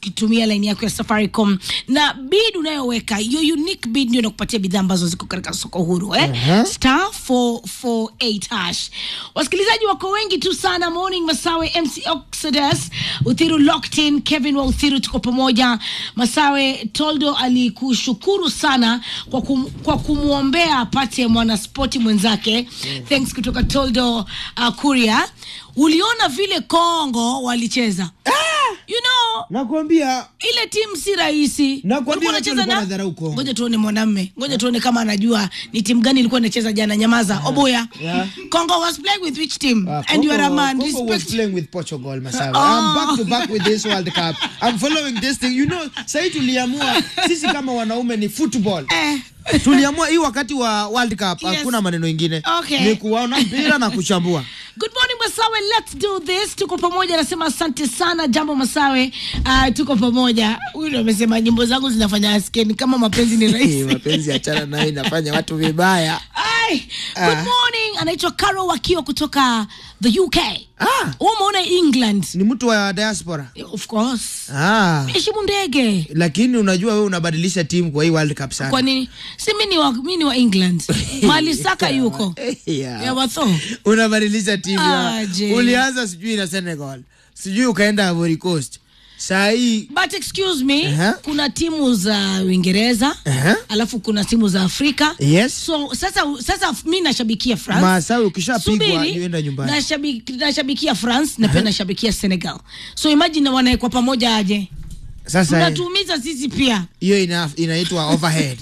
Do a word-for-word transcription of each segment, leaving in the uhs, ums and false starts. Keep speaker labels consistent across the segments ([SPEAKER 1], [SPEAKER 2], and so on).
[SPEAKER 1] ukitumia line yako ya Safaricom, na bid unayoweka hiyo unique bid ndio inakupatia bidhaa ambazo ziko katika soko huru eh uh-huh. star four four eight hash. Wasikilizaji wako wengi tu sana. Morning Masawe, M C Oxidus, Uthiru Locked In, Kevin wa Uthiru, tuko pamoja. Masawe Toldo alikushukuru sana kwa kum, kwa kumuombea apate mwana spoti mwenzake. Yeah. Thanks kutoka Toldo uh, Kuria. Uliona vile Kongo walicheza? Ah! You know,
[SPEAKER 2] nakwambia
[SPEAKER 1] ile team si rahisi.
[SPEAKER 2] Nakwambia wanacheza na dharau Kongo.
[SPEAKER 1] Ngoja tuone mwanamume. Ngoja tuone kama anajua ni timu gani ilikuwa inacheza jana. Nyamaza. Yeah. Oboya. Yeah. Congo was playing with which team? Uh, and Congo, you are a man.
[SPEAKER 2] Congo
[SPEAKER 1] Respect.
[SPEAKER 2] was playing with Portugal, Masawe. Oh. I'm back to back with this World Cup. I'm following this thing. You know, sasa tuliamua sisi kama wanaume ni football. Eh. Tuliamua hii wakati wa World Cup hakuna yes. maneno mengine.
[SPEAKER 1] Okay.
[SPEAKER 2] Ni kuona mpira na kuchambua.
[SPEAKER 1] Good morning Masawe, let's do this. Tuko pamoja, nasema asante sana. Jambo Masawe, uh, tuko pamoja. Huyu amesema nyimbo zangu zinafanya askeni kama mapenzi ni rahisi.
[SPEAKER 2] Mapenzi achana nayo inafanya watu vibaya.
[SPEAKER 1] Ai, good morning. Anaitwa Caro Wakio kutoka the U K. Ah, umeona England.
[SPEAKER 2] Ni mtu wa diaspora.
[SPEAKER 1] Of course.
[SPEAKER 2] Ah.
[SPEAKER 1] Heshimu ndege.
[SPEAKER 2] Lakini unajua wewe unabadilisha timu kwa hii World Cup sana.
[SPEAKER 1] Kwa nini? Si mimi ni wa mimi ni wa England. Mali Saka yuko.
[SPEAKER 2] Yeah.
[SPEAKER 1] Ya watho.
[SPEAKER 2] Unabadilisha timu.
[SPEAKER 1] Ah,
[SPEAKER 2] ulianza sijui na Senegal. Sijui ukaenda Ivory Coast. Sai.
[SPEAKER 1] But excuse me, uh-huh. kuna timu za Uingereza, uh-huh. alafu kuna timu za Afrika.
[SPEAKER 2] Yes.
[SPEAKER 1] So sasa sasa mimi nashabikia France.
[SPEAKER 2] Masawe ukishapigwa nienda nyumbani.
[SPEAKER 1] Nashabiki nashabikia France na pia uh-huh. nashabikia Senegal. So imagine wanaekwa pamoja aje.
[SPEAKER 2] Sasa
[SPEAKER 1] tunatumiza sisi pia.
[SPEAKER 2] Hiyo ina inaitwa overhead.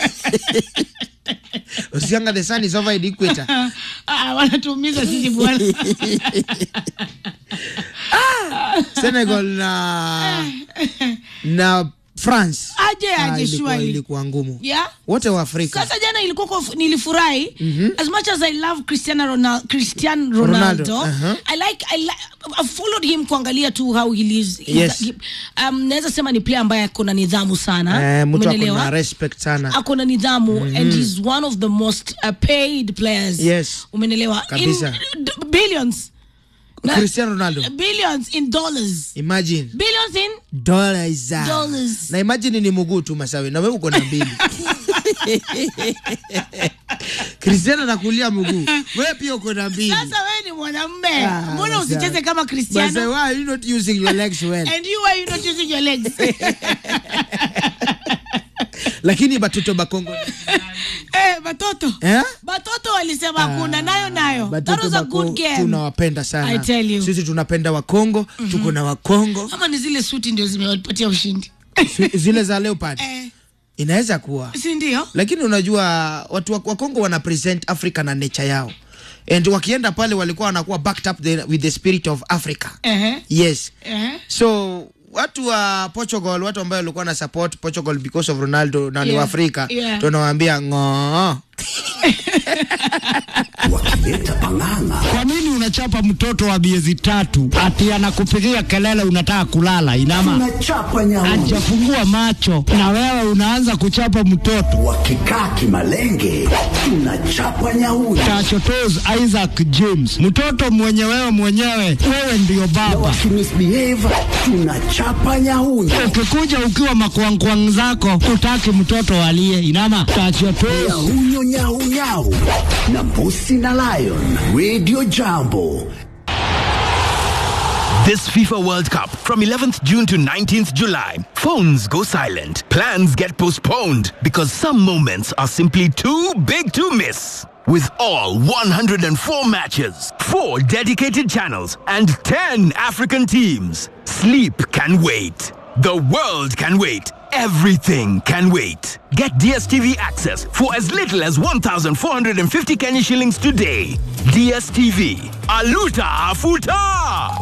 [SPEAKER 2] Usianga the sun is over the equator.
[SPEAKER 1] Ah, wanatumiza sisi bwana.
[SPEAKER 2] Ah, Senegal na na France.
[SPEAKER 1] Aje aje shwari.
[SPEAKER 2] Ilikuwa ngumu.
[SPEAKER 1] Yeah.
[SPEAKER 2] Wote wa Afrika.
[SPEAKER 1] Sasa jana ilikuwa nilifurahi. Mm-hmm. As much as I love Cristiano Ronaldo, Cristiano Ronaldo, Ronaldo. Uh-huh. I like I like I followed him kuangalia tu how he lives.
[SPEAKER 2] Yes.
[SPEAKER 1] He, um naweza sema ni player ambaye akona nidhamu sana.
[SPEAKER 2] Eh, mtu akona respect sana.
[SPEAKER 1] Akona nidhamu mm-hmm. and he's one of the most uh, paid players.
[SPEAKER 2] Yes.
[SPEAKER 1] Umeelewa?
[SPEAKER 2] Kabisa.
[SPEAKER 1] In billions.
[SPEAKER 2] Na, Cristiano Ronaldo.
[SPEAKER 1] Billions in dollars.
[SPEAKER 2] Imagine.
[SPEAKER 1] Billions in
[SPEAKER 2] dollars.
[SPEAKER 1] Dollars.
[SPEAKER 2] Na imagine ni mguu tu Masawe na wewe uko na mbili. Cristiano anakulia mguu. Wewe pia uko na mbili.
[SPEAKER 1] Sasa wewe ni mwanamume. Mbona usicheze kama Cristiano?
[SPEAKER 2] But why are you not using your legs well?
[SPEAKER 1] And you are you not using your legs?
[SPEAKER 2] Lakini batoto bakongo
[SPEAKER 1] eh batoto
[SPEAKER 2] eh
[SPEAKER 1] batoto walisema kuna nayo nayo.
[SPEAKER 2] That was a good game. Tunawapenda sana. I tell you. Sisi tunapenda wa Kongo, mm-hmm. tuko na wa Kongo.
[SPEAKER 1] Kama ni zile suti ndio zimewapatia ushindi.
[SPEAKER 2] Zile za Leopard. Eh. Inaweza kuwa.
[SPEAKER 1] Si ndio?
[SPEAKER 2] Lakini unajua watu wa Kongo wana present Africa na nature yao. And wakienda pale walikuwa wanakuwa backed up the, with the spirit of Africa. Uh-huh. Yes. Uh-huh. So watu wa Portugal, watu ambao walikuwa na support Portugal because of Ronaldo na ni yeah. wa Afrika, yeah. tunawaambia ngoo.
[SPEAKER 3] Wakileta panganga. Kwa nini unachapa mtoto wa miezi tatu ati anakupigia kelele unataka kulala? Inama unachapa nyama, hajafungua macho na wewe unaanza kuchapa mtoto. Wakikaa kimalenge unachapa nyau. Tachotoz Isaac James, mtoto mwenye wewe mwenyewe, wewe ndio baba. Wakimisbehave tunachapa nyau. Ukikuja ukiwa makwangkwang zako utaki mtoto alie. Inama tachotoz nyau nyau nyau na Mbusi na Lion Radio Jambo.
[SPEAKER 4] This FIFA World Cup from eleventh June to nineteenth July. Phones go silent. Plans get postponed because some moments are simply too big to miss. With all one hundred four matches, four dedicated channels, and ten African teams, sleep can wait. The world can wait. Everything can wait. Get D S T V access for as little as one thousand four hundred fifty Kenya shillings today. D S T V. Aluta Afuta!